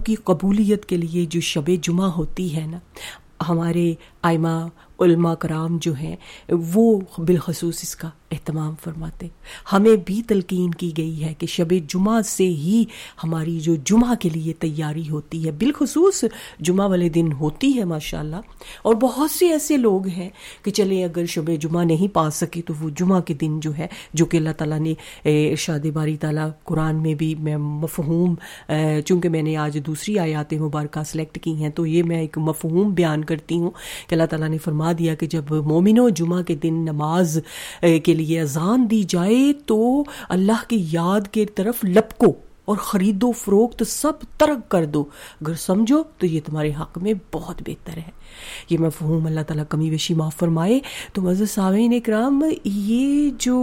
کی قبولیت کے لیے جو شب جمعہ ہوتی ہے نا، ہمارے ائمہ علماء کرام جو ہیں وہ بالخصوص اس کا اہتمام فرماتے. ہمیں بھی تلقین کی گئی ہے کہ شب جمعہ سے ہی ہماری جو جمعہ کے لیے تیاری ہوتی ہے، بالخصوص جمعہ والے دن ہوتی ہے ماشاءاللہ. اور بہت سے ایسے لوگ ہیں کہ چلیں اگر شب جمعہ نہیں پا سکے تو وہ جمعہ کے دن جو ہے، جو کہ اللہ تعالیٰ نے ارشاد باری تعالیٰ قرآن میں بھی میں مفہوم، چونکہ میں نے آج دوسری آیات مبارکہ سلیکٹ کی ہیں تو یہ میں ایک مفہوم بیان کرتی ہوں کہ اللہ تعالیٰ نے فرما دیا کہ جب مومنوں جمعہ کے دن نماز کے لیے اذان دی جائے تو اللہ کی یاد کے طرف لپکو اور خرید و فروخت سب ترک کر دو، اگر سمجھو تو یہ تمہارے حق میں بہت بہتر ہے. یہ مفہوم اللہ تعالیٰ کمی بیشی معاف فرمائے. تو معزز سامعین اکرام، یہ جو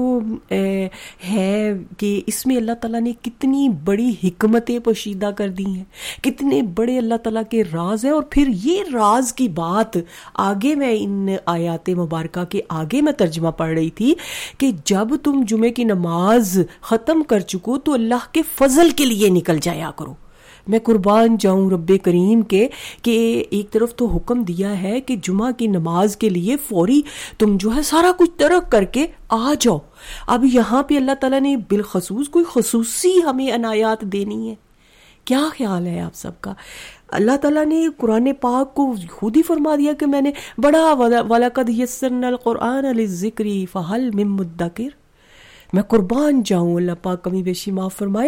ہے کہ اس میں اللہ تعالیٰ نے کتنی بڑی حکمتیں پوشیدہ کر دی ہیں، کتنے بڑے اللہ تعالیٰ کے راز ہیں. اور پھر یہ راز کی بات آگے میں ان آیات مبارکہ کے آگے میں ترجمہ پڑھ رہی تھی کہ جب تم جمعے کی نماز ختم کر چکو تو اللہ کے فضل کے لیے نکل جایا کرو. میں قربان جاؤں رب کریم کے کہ ایک طرف تو حکم دیا ہے کہ جمعہ کی نماز کے لیے فوری تم جو ہے سارا کچھ ترک کر کے آ جاؤ. اب یہاں پہ اللہ تعالیٰ نے بالخصوص کوئی خصوصی ہمیں عنایات دینی ہے. کیا خیال ہے آپ سب کا؟ اللہ تعالیٰ نے قرآن پاک کو خود ہی فرما دیا کہ میں نے بڑا وَلَقَدْ يَسَّرْنَا الْقُرْآنَ لِلذِّكْرِ فَهَلْ مِن مُدَّكِرٍ. میں قربان جاؤں، اللہ پاک کمی بیشی معاف فرمائے.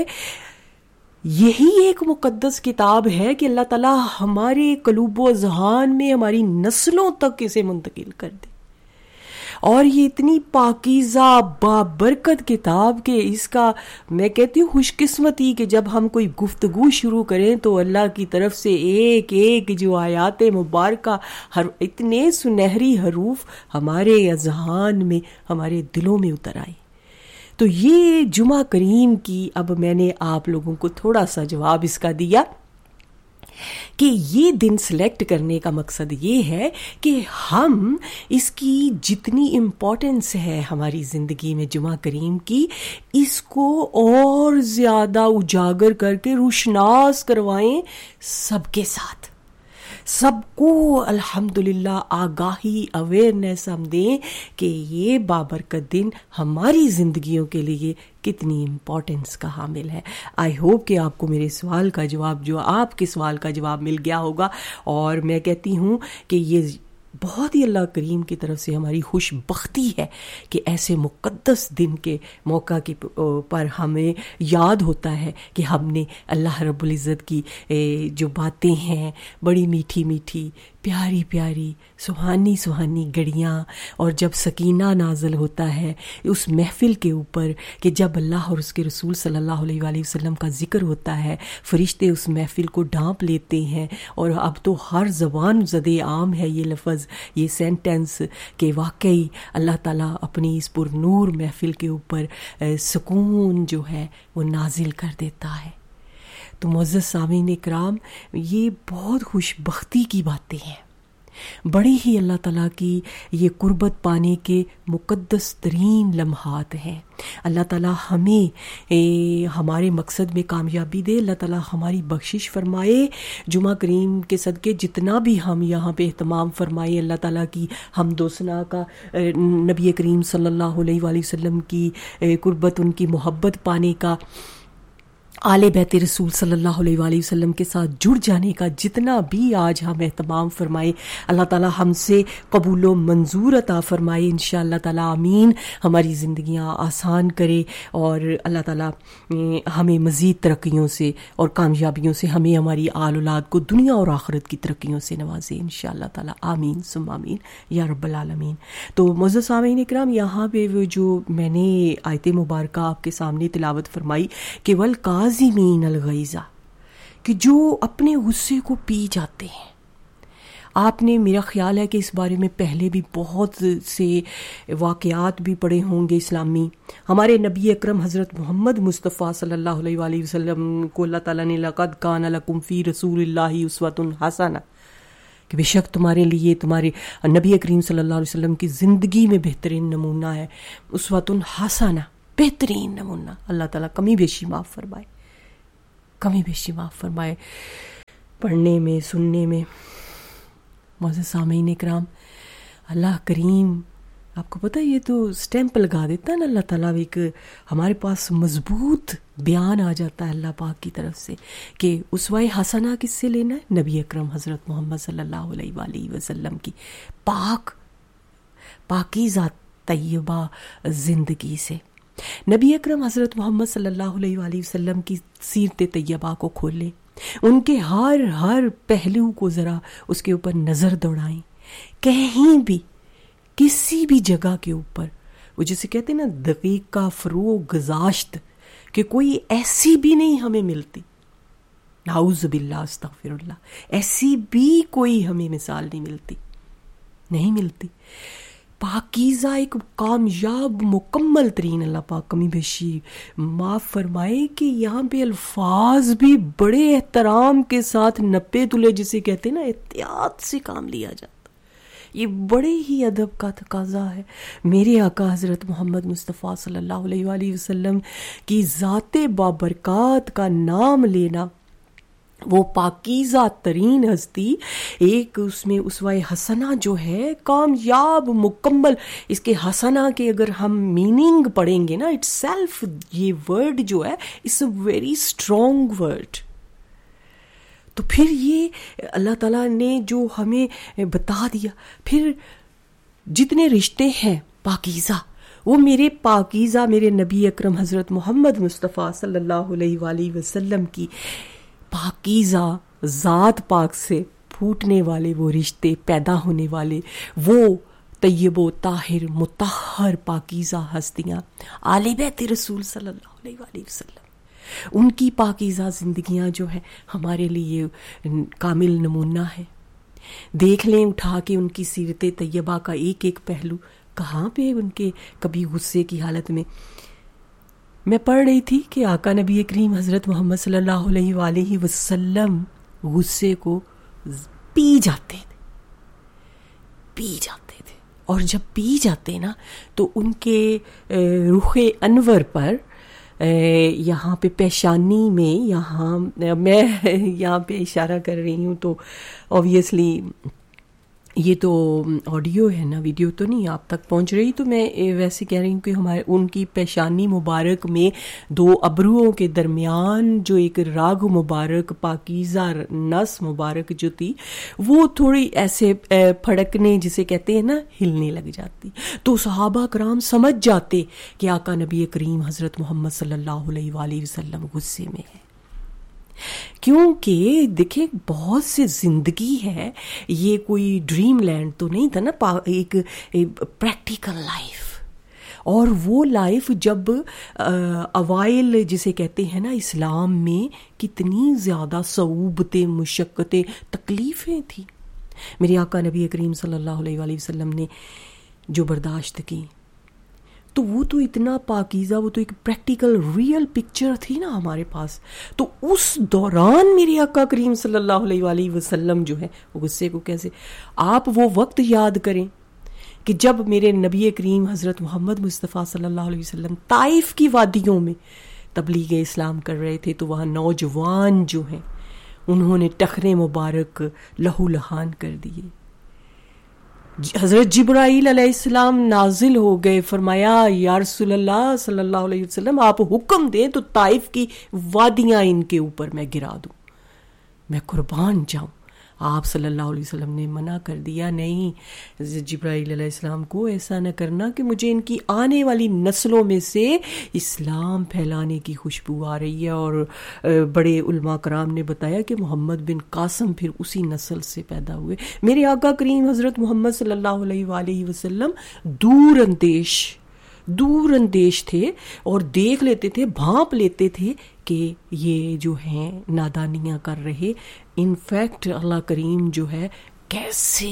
یہی ایک مقدس کتاب ہے کہ اللہ تعالیٰ ہمارے قلوب و اذہان میں ہماری نسلوں تک اسے منتقل کر دے. اور یہ اتنی پاکیزہ بابرکت کتاب کہ اس کا میں کہتی ہوں خوش قسمتی کہ جب ہم کوئی گفتگو شروع کریں تو اللہ کی طرف سے ایک ایک جو آیات مبارکہ اتنے سنہری حروف ہمارے اذہان میں، ہمارے دلوں میں اتر آئے. تو یہ جمعہ کریم کی اب میں نے آپ لوگوں کو تھوڑا سا جواب اس کا دیا کہ یہ دن سلیکٹ کرنے کا مقصد یہ ہے کہ ہم اس کی جتنی امپورٹنس ہے ہماری زندگی میں جمعہ کریم کی، اس کو اور زیادہ اجاگر کر کے روشناس کروائیں سب کے ساتھ، سب کو الحمدللہ آگاہی اویئرنیس ہم دیں کہ یہ بابرکت دن ہماری زندگیوں کے لیے کتنی امپورٹنس کا حامل ہے. آئی ہوپ کہ آپ کو میرے سوال کا جواب، جو آپ کے سوال کا جواب مل گیا ہوگا. اور میں کہتی ہوں کہ یہ بہت ہی اللہ کریم کی طرف سے ہماری خوش بختی ہے کہ ایسے مقدس دن کے موقع کے پر ہمیں یاد ہوتا ہے کہ ہم نے اللہ رب العزت کی جو باتیں ہیں بڑی میٹھی میٹھی، پیاری پیاری، سہانی سہانی گھڑیاں، اور جب سکینہ نازل ہوتا ہے اس محفل کے اوپر کہ جب اللہ اور اس کے رسول صلی اللہ علیہ وآلہ وسلم کا ذکر ہوتا ہے، فرشتے اس محفل کو ڈھانپ لیتے ہیں. اور اب تو ہر زبان زدِ عام ہے یہ لفظ، یہ سینٹنس کہ واقعی اللہ تعالیٰ اپنی اس پر نور محفل کے اوپر سکون جو ہے وہ نازل کر دیتا ہے. تو معزز سامعین اکرام، یہ بہت خوش بختی کی باتیں ہیں، بڑی ہی اللہ تعالیٰ کی یہ قربت پانے کے مقدس ترین لمحات ہیں. اللہ تعالیٰ ہمیں ہمارے مقصد میں کامیابی دے، اللہ تعالیٰ ہماری بخشش فرمائے. جمعہ کریم کے صدقے جتنا بھی ہم یہاں پہ اہتمام فرمائے، اللہ تعالیٰ کی حمد و ثنا کا، نبی کریم صلی اللہ علیہ وآلہ وسلم کی قربت، ان کی محبت پانے کا، آل بیت رسول صلی اللہ علیہ وآلہ وسلم کے ساتھ جڑ جانے کا جتنا بھی آج ہم اہتمام فرمائے، اللہ تعالیٰ ہم سے قبول و منظور عطا فرمائے انشاءاللہ تعالیٰ، آمین. ہماری زندگیاں آسان کرے اور اللہ تعالیٰ ہمیں مزید ترقیوں سے اور کامیابیوں سے، ہمیں ہماری آل اولاد کو دنیا اور آخرت کی ترقیوں سے نوازے انشاءاللہ تعالیٰ، آمین ثم آمین یا رب العالمین. تو معزز سامعین اکرام، یہاں پہ جو میں نے آیت مبارکہ آپ کے سامنے تلاوت فرمائی کہ والقاظمین الغیظ، کہ جو اپنے غصے کو پی جاتے ہیں. آپ نے، میرا خیال ہے کہ اس بارے میں پہلے بھی بہت سے واقعات بھی پڑھے ہوں گے اسلامی. ہمارے نبی اکرم حضرت محمد مصطفیٰ صلی اللہ علیہ وآلہ وسلم کو اللہ تعالیٰ نے لقد کان لکم فی رسول اللہ اسوۃ حسنہ، کہ بے شک تمہارے لیے تمہارے نبی کریم صلی اللہ علیہ وسلم کی زندگی میں بہترین نمونہ ہے. اسوۃ حسنہ، بہترین نمونہ. اللہ تعالیٰ کمی بیشی معاف فرمائے، کمی بیشی معاف فرمائے. پڑھنے میں، سننے میں۔ معزز سامعین کرام، اللہ کریم، آپ کو پتہ یہ تو سٹیمپ لگا دیتا ہے نا اللہ تعالیٰ، ایک ہمارے پاس مضبوط بیان آ جاتا ہے اللہ پاک کی طرف سے کہ اسوہ حسنہ کس سے لینا ہے؟ نبی اکرم حضرت محمد صلی اللہ علیہ وآلہ وسلم کی پاکیزہ طیبہ زندگی سے۔ نبی اکرم حضرت محمد صلی اللہ علیہ وآلہ وسلم کی سیرت طیبہ کو کھولیں، ان کے ہر پہلو کو ذرا اس کے اوپر نظر دوڑائیں، کہیں بھی کسی بھی جگہ کے اوپر وہ جسے کہتے ہیں نا دقیقہ فروغ گذاشت، کہ کوئی ایسی بھی نہیں ہمیں ملتی، نعوذ باللہ استغفر اللہ، ایسی بھی کوئی ہمیں مثال نہیں ملتی۔ پاکیزہ ایک کامیاب مکمل ترین، اللہ پاک کمی بیشی معاف فرمائے کہ یہاں پہ الفاظ بھی بڑے احترام کے ساتھ نپے تلے جسے کہتے ہیں نا احتیاط سے کام لیا جاتا، یہ بڑے ہی ادب کا تقاضا ہے۔ میرے آقا حضرت محمد مصطفیٰ صلی اللہ علیہ وآلہ وسلم کی ذات بابرکات کا نام لینا، وہ پاکیزہ ترین ہستی، ایک اس میں اسوہ حسنہ جو ہے کامیاب مکمل، اس کے حسنہ کے اگر ہم میننگ پڑھیں گے نا، اٹ سیلف یہ ورڈ جو ہے it's a very strong word. تو پھر یہ اللہ تعالیٰ نے جو ہمیں بتا دیا، پھر جتنے رشتے ہیں پاکیزہ، وہ میرے پاکیزہ میرے نبی اکرم حضرت محمد مصطفیٰ صلی اللہ علیہ وآلہ وسلم کی پاکیزہ ذات پاک سے پھوٹنے والے وہ رشتے، پیدا ہونے والے وہ طیب و طاہر مطہر پاکیزہ ہستیاں، آل بیت رسول صلی اللہ علیہ وآلہ وسلم، ان کی پاکیزہ زندگیاں جو ہیں ہمارے لیے کامل نمونہ ہے۔ دیکھ لیں اٹھا کے ان کی سیرت طیبہ کا ایک ایک پہلو، کہاں پہ ان کے کبھی غصے کی حالت میں پڑھ رہی تھی کہ آقا نبی کریم حضرت محمد صلی اللہ علیہ وآلہ وسلم غصے کو پی جاتے تھے، اور جب پی جاتے نا تو ان کے رخ انور پر یہاں پہ پیشانی میں، یہاں میں یہاں پہ اشارہ کر رہی ہوں تو آبویسلی یہ تو آڈیو ہے نا، ویڈیو تو نہیں آپ تک پہنچ رہی، تو میں ویسے کہہ رہی ہوں کہ ان کی پیشانی مبارک میں دو ابروؤں کے درمیان جو ایک راگ مبارک پاکیزہ نس مبارک جو تھی، وہ تھوڑی ایسے پھڑکنے جسے کہتے ہیں نا، ہلنے لگ جاتی، تو صحابہ کرام سمجھ جاتے کہ آقا نبی کریم حضرت محمد صلی اللہ علیہ وآلہ وسلم غصے میں ہے۔ کیونکہ دیکھیں بہت سے زندگی ہے، یہ کوئی ڈریم لینڈ تو نہیں تھا نا، ایک پریکٹیکل لائف، اور وہ لائف جب اوائل جسے کہتے ہیں نا اسلام میں کتنی زیادہ صعوبتیں، مشقتیں، تکلیفیں تھیں میرے آقا نبی کریم صلی اللہ علیہ وآلہ وسلم نے جو برداشت کی، تو وہ تو اتنا پاکیزہ، وہ تو ایک پریکٹیکل ریئل پکچر تھی نا ہمارے پاس۔ تو اس دوران میرے آقا کریم صلی اللہ علیہ وآلہ وسلم جو ہے وہ غصے کو کیسے، آپ وہ وقت یاد کریں کہ جب میرے نبی کریم حضرت محمد مصطفیٰ صلی اللہ علیہ وسلم طائف کی وادیوں میں تبلیغ اسلام کر رہے تھے، تو وہاں نوجوان جو ہیں انہوں نے ٹخنے مبارک لہو لہان کر دیے۔ حضرت جبرائیل علیہ السلام نازل ہو گئے، فرمایا یا رسول اللہ صلی اللہ علیہ وسلم آپ حکم دیں تو طائف کی وادیاں ان کے اوپر میں گرا دوں، میں قربان جاؤں۔ آپ صلی اللہ علیہ وسلم نے منع کر دیا، نہیں حضرت جبرائیل علیہ السلام کو ایسا نہ کرنا کہ مجھے ان کی آنے والی نسلوں میں سے اسلام پھیلانے کی خوشبو آ رہی ہے، اور بڑے علماء کرام نے بتایا کہ محمد بن قاسم پھر اسی نسل سے پیدا ہوئے۔ میرے آقا کریم حضرت محمد صلی اللہ علیہ وآلہ وسلم دور اندیش تھے، اور دیکھ لیتے تھے، بھانپ لیتے تھے کہ یہ جو ہیں نادانیاں کر رہے، انفیکٹ اللہ کریم جو ہے کیسے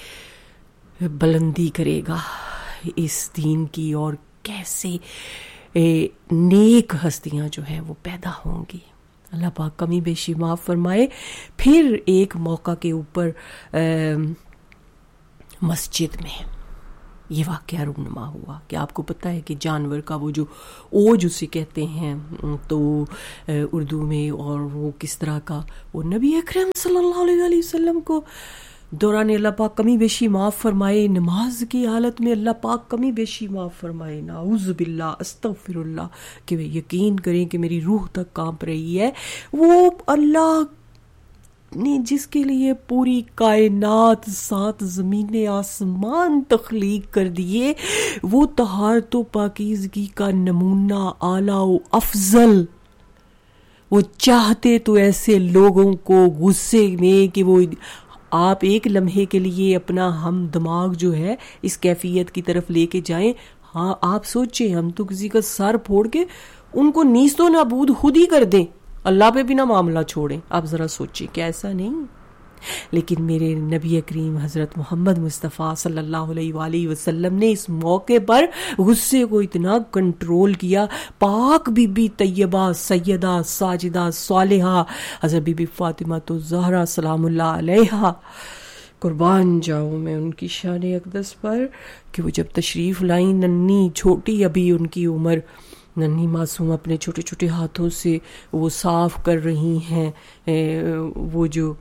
بلندی کرے گا اس دین کی، اور کیسے نیک ہستیاں جو ہیں وہ پیدا ہوں گی۔ اللہ پاک کمی بیشی معاف فرمائے۔ پھر ایک موقع کے اوپر مسجد میں یہ واقعہ رونما ہوا کہ آپ کو پتہ ہے کہ جانور کا وہ جو اوج اسے کہتے ہیں تو اردو میں، اور وہ کس طرح کا، وہ نبی اکرم صلی اللہ علیہ وسلم کو دوران اللہ پاک کمی بیشی معاف فرمائے، نماز کی حالت میں اللہ پاک کمی بیشی معاف فرمائے، نعوذ باللہ استغفر اللہ، کہ وہ یقین کریں کہ میری روح تک کانپ رہی ہے، وہ اللہ نے جس کے لیے پوری کائنات 7 زمین آسمان تخلیق کر دیے، وہ طہارت و پاکیزگی کا نمونہ اعلیٰ و افضل، وہ چاہتے تو ایسے لوگوں کو غصے میں کہ وہ آپ ایک لمحے کے لیے اپنا ہم دماغ جو ہے اس کیفیت کی طرف لے کے جائیں. ہاں آپ سوچیں ہم تو کسی کا سر پھوڑ کے ان کو نیست و نابود خود ہی کر دیں، اللہ پہ بھی نہ معاملہ چھوڑیں. آپ ذرا سوچیں کہ ایسا نہیں. لیکن میرے نبی کریم حضرت محمد مصطفیٰ صلی اللہ علیہ وآلہ وسلم نے اس موقع پر غصے کو اتنا کنٹرول کیا. پاک بی بی طیبہ سیدہ ساجدہ صالحہ حضرت بی بی فاطمہ تو زہرا سلام اللہ علیہا، قربان جاؤں میں ان کی شان اقدس پر، کہ وہ جب تشریف لائیں ننھی چھوٹی ابھی ان کی عمر، ننھی معصوم اپنے چھوٹے چھوٹے ہاتھوں سے وہ صاف کر رہی ہیں وہ جو،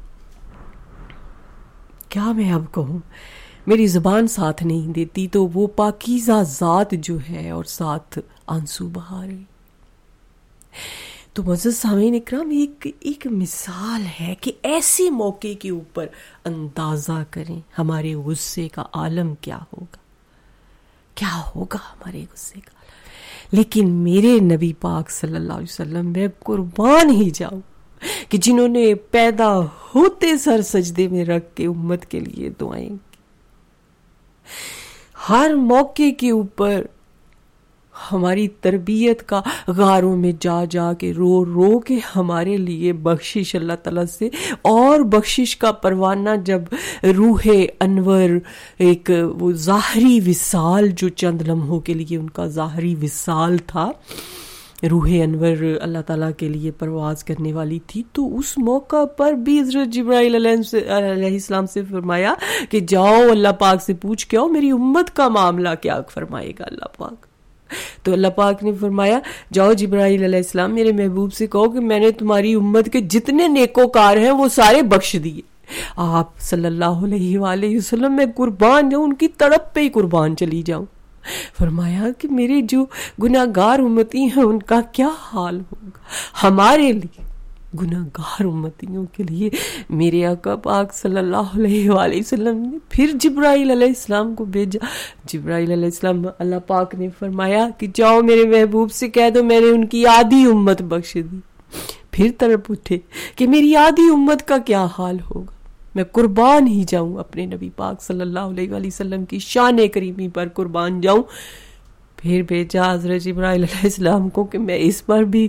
کیا میں اب کہوں، میری زبان ساتھ نہیں دیتی، تو وہ پاکیزہ ذات جو ہے اور ساتھ آنسو بہا رہی. تو معزز سامعین اکرام، ایک مثال ہے کہ ایسے موقع کے اوپر اندازہ کریں ہمارے غصے کا عالم کیا ہوگا ہمارے غصے کا. لیکن میرے نبی پاک صلی اللہ علیہ وسلم، میں قربان ہی جاؤں کہ جنہوں نے پیدا ہوتے سر سجدے میں رکھ کے امت کے لیے دعائیں کی، ہر موقع کے اوپر ہماری تربیت کا غاروں میں جا کے رو کے ہمارے لیے بخشش اللہ تعالیٰ سے، اور بخشش کا پروانہ جب روح انور، ایک وہ ظاہری وصال جو چند لمحوں کے لیے ان کا ظاہری وصال تھا، روح انور اللہ تعالیٰ کے لیے پرواز کرنے والی تھی، تو اس موقع پر بھی حضرت جبرائیل علیہ السلام سے فرمایا کہ جاؤ اللہ پاک سے پوچھ کے آؤ میری امت کا معاملہ کیا فرمائے گا اللہ پاک. تو اللہ پاک نے فرمایا جاؤ جبرائیل علیہ السلام میرے محبوب سے کہو کہ میں نے تمہاری امت کے جتنے نیکوکار ہیں وہ سارے بخش دیے. آپ صلی اللہ علیہ وآلہ وسلم، میں قربان جاؤں، ان کی تڑپ پہ ہی قربان چلی جاؤں. فرمایا کہ میرے جو گناہگار امتی ہیں ان کا کیا حال ہوگا. ہمارے لیے گناہگار امتیوں کے لیے میرے آقا پاک صلی اللہ علیہ وآلہ وسلم نے پھر جبرائیل علیہ السلام کو بھیجا. جبرائیل علیہ السلام، اللہ پاک نے فرمایا کہ جاؤ میرے محبوب سے کہہ دو میں نے ان کی آدھی امت بخش دی. پھر تڑپ اٹھے کہ میری آدھی امت کا کیا حال ہوگا. میں قربان ہی جاؤں اپنے نبی پاک صلی اللہ علیہ وآلہ وسلم کی شان کریمی پر قربان جاؤں. پھر بھیجا حضرت جبرائیل علیہ السلام کو کہ میں اس پر بھی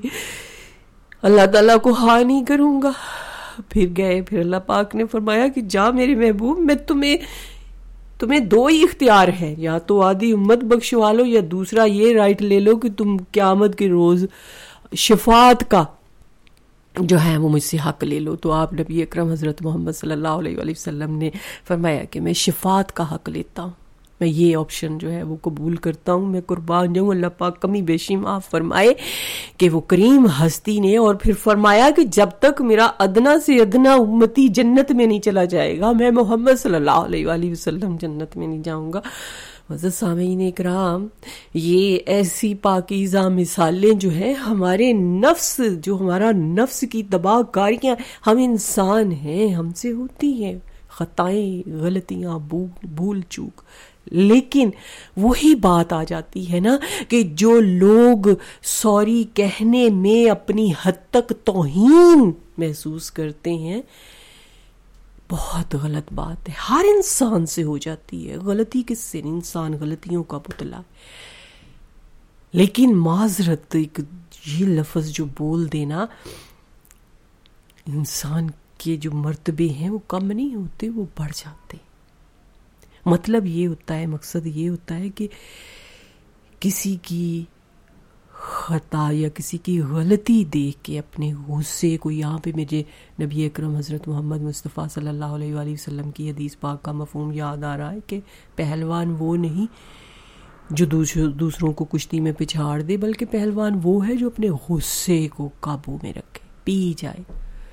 اللہ تعالیٰ کو ہاں نہیں کروں گا. پھر گئے، پھر اللہ پاک نے فرمایا کہ جا میرے محبوب، میں تمہیں 2 ہی اختیار ہیں، یا تو آدھی امت بخشوا لو، یا دوسرا یہ رائٹ لے لو کہ تم قیامت کے روز شفاعت کا جو ہے وہ مجھ سے حق لے لو. تو آپ نبی اکرم حضرت محمد صلی اللہ علیہ وآلہ وسلم نے فرمایا کہ میں شفاعت کا حق لیتا ہوں، میں یہ آپشن جو ہے وہ قبول کرتا ہوں. میں قربان جاؤں اللہ پاک کمی بیشی معاف فرمائے کہ وہ کریم ہستی نے. اور پھر فرمایا کہ جب تک میرا ادنا سے ادنا امتی جنت میں نہیں چلا جائے گا، میں محمد صلی اللہ علیہ وآلہ وسلم جنت میں نہیں جاؤں گا. معزز سامعین اکرام، یہ ایسی پاکیزہ مثالیں جو ہیں ہمارے نفس، جو ہمارا نفس کی تباہ کاریاں، ہم انسان ہیں، ہم سے ہوتی ہیں خطائیں، غلطیاں، بھول چوک. لیکن وہی بات آ جاتی ہے نا کہ جو لوگ سوری کہنے میں اپنی حد تک توہین محسوس کرتے ہیں، بہت غلط بات ہے. ہر انسان سے ہو جاتی ہے غلطی، کس سے نہیں، انسان غلطیوں کا پتلا. لیکن معذرت، ایک یہ لفظ جو بول دینا، انسان کے جو مرتبے ہیں وہ کم نہیں ہوتے، وہ بڑھ جاتے. مطلب یہ ہوتا ہے، مقصد یہ ہوتا ہے کہ کسی کی خطا یا کسی کی غلطی دیکھ کے اپنے غصے کو، یہاں پہ مجھے نبی اکرم حضرت محمد مصطفیٰ صلی اللہ علیہ وآلہ وسلم کی حدیث پاک کا مفہوم یاد آ رہا ہے کہ پہلوان وہ نہیں جو دوسروں کو کشتی میں پچھاڑ دے، بلکہ پہلوان وہ ہے جو اپنے غصے کو قابو میں رکھے، پی جائے۔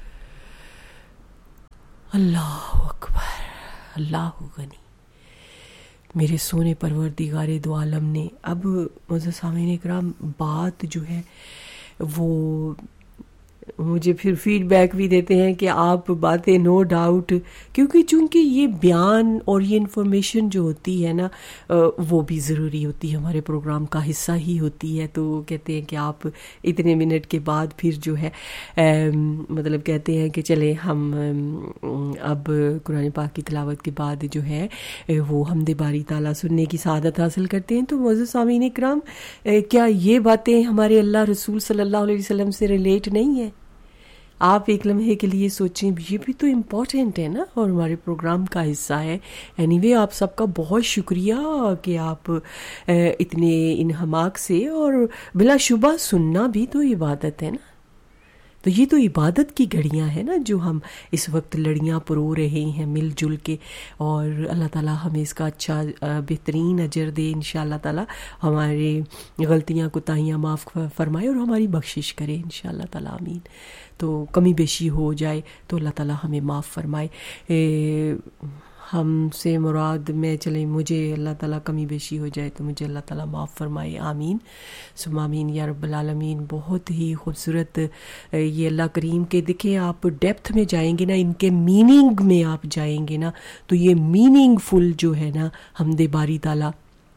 اللہ اکبر، اللہ غنی۔ میرے سونے پروردگار دو عالم نے اب معزز سامعین اکرام بات جو ہے وہ مجھے پھر فیڈ بیک بھی دیتے ہیں کہ آپ باتیں نو ڈاؤٹ، کیونکہ چونکہ یہ بیان اور یہ انفارمیشن جو ہوتی ہے نا وہ بھی ضروری ہوتی ہے، ہمارے پروگرام کا حصہ ہی ہوتی ہے، تو کہتے ہیں کہ آپ اتنے منٹ کے بعد پھر جو ہے مطلب کہتے ہیں کہ چلیں ہم اب قرآن پاک کی تلاوت کے بعد جو ہے وہ حمد باری تعالیٰ سننے کی سعادت حاصل کرتے ہیں۔ تو معزز سامعین اکرام، کیا یہ باتیں ہمارے اللہ رسول صلی اللہ علیہ وسلم سے ریلیٹ نہیں ہیں؟ آپ ایک لمحے کے لیے سوچیں، یہ بھی تو امپورٹنٹ ہے نا اور ہمارے پروگرام کا حصہ ہے۔ اینی وے آپ سب کا بہت شکریہ کہ آپ اتنے انہماک سے، اور بلا شبہ سننا بھی تو عبادت ہے نا، تو یہ تو عبادت کی گھڑیاں ہیں نا جو ہم اس وقت لڑیاں پرو رہے ہیں مل جل کے، اور اللہ تعالیٰ ہمیں اس کا اچھا بہترین اجر دے انشاءاللہ تعالیٰ، ہمارے غلطیاں کوتاہیاں معاف فرمائے اور ہماری بخشش کرے انشاءاللہ تعالیٰ، آمین۔ تو کمی بیشی ہو جائے تو اللہ تعالیٰ ہمیں معاف فرمائے۔ ہم سے مراد میں چلیں مجھے اللہ تعالیٰ کمی بیشی ہو جائے تو مجھے اللہ تعالیٰ معاف فرمائے، آمین ثم آمین یا رب العالمین۔ بہت ہی خوبصورت یہ اللہ کریم کے، دیکھیں آپ ڈیپتھ میں جائیں گے نا، ان کے میننگ میں آپ جائیں گے نا تو یہ میننگ فل جو ہے نا حمد باری تعالیٰ،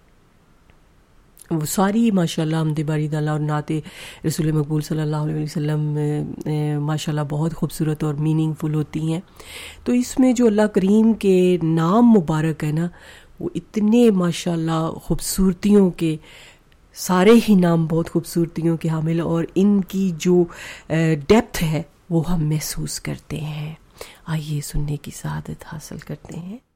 وہ ساری ماشاءاللہ حمد باری تعالیٰ اور نعت رسول مقبول صلی اللہ علیہ وسلم ماشاءاللہ بہت خوبصورت اور میننگ فل ہوتی ہیں۔ تو اس میں جو اللہ کریم کے نام مبارک ہے نا وہ اتنے ماشاءاللہ خوبصورتیوں کے، سارے ہی نام بہت خوبصورتیوں کے حامل، اور ان کی جو ڈیپتھ ہے وہ ہم محسوس کرتے ہیں۔ آئیے سننے کی سعادت حاصل کرتے ہیں۔